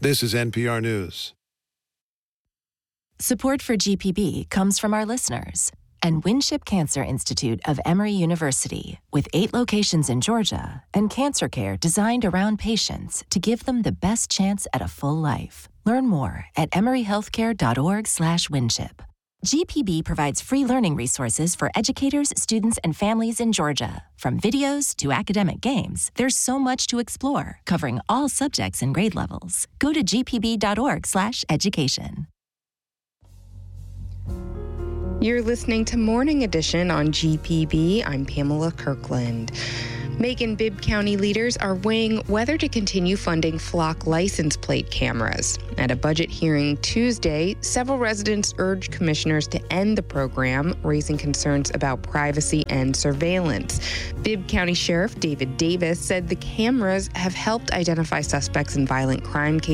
This is NPR News. Support for GPB comes from our listeners and Winship Cancer Institute of Emory University, with 8 locations in Georgia and cancer care designed around patients to give them the best chance at a full life. Learn more at emoryhealthcare.org/winship. GPB provides free learning resources for educators, students, and families in Georgia. From videos to academic games, there's so much to explore, covering all subjects and grade levels. Go to gpb.org/education. You're listening to Morning Edition on GPB. I'm Pamela Kirkland. Macon Bibb County leaders are weighing whether to continue funding flock license plate cameras. At a budget hearing Tuesday, several residents urged commissioners to end the program, raising concerns about privacy and surveillance. Bibb County Sheriff David Davis said the cameras have helped identify suspects in violent crime cases